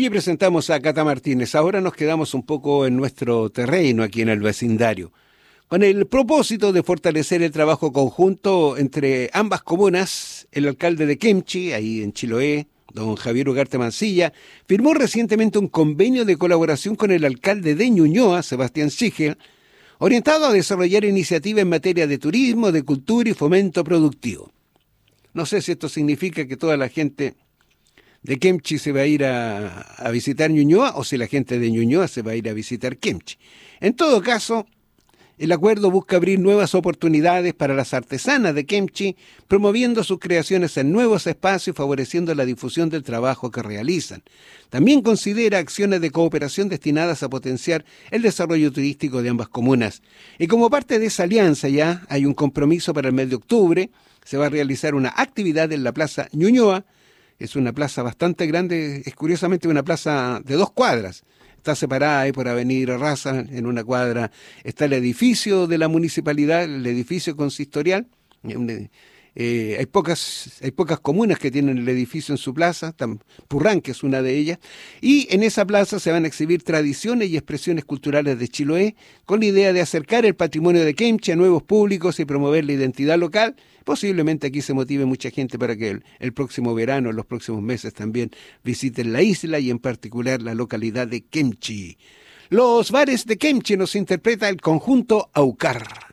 Y presentamos a Cata Martínez. Ahora nos quedamos un poco en nuestro terreno, aquí en el vecindario, con el propósito de fortalecer el trabajo conjunto entre ambas comunas. El alcalde de Kemchi, ahí en Chiloé, don Javier Ugarte Mancilla, firmó recientemente un convenio de colaboración con el alcalde de Ñuñoa, Sebastián Sichel, orientado a desarrollar iniciativas en materia de turismo, de cultura y fomento productivo. No sé si esto significa que toda la gente de Kemchi se va a ir a visitar Ñuñoa o si la gente de Ñuñoa se va a ir a visitar Kemchi. En todo caso, el acuerdo busca abrir nuevas oportunidades para las artesanas de Kemchi, promoviendo sus creaciones en nuevos espacios y favoreciendo la difusión del trabajo que realizan. También considera acciones de cooperación destinadas a potenciar el desarrollo turístico de ambas comunas. Y como parte de esa alianza ya hay un compromiso para el mes de octubre. Se va a realizar una actividad en la Plaza Ñuñoa. Es una plaza bastante grande, es curiosamente una plaza de 2 cuadras. Está separada ahí por Avenida Raza, en una cuadra está el edificio de la municipalidad, el edificio consistorial. Hay pocas comunas que tienen el edificio en su plaza, Purrán, que es una de ellas, y en esa plaza se van a exhibir tradiciones y expresiones culturales de Chiloé, con la idea de acercar el patrimonio de Kemchi a nuevos públicos y promover la identidad local. Posiblemente aquí se motive mucha gente para que el próximo verano, en los próximos meses también visiten la isla y en particular la localidad de Kemchi. Los bares de Kemchi nos interpreta el conjunto Aucar.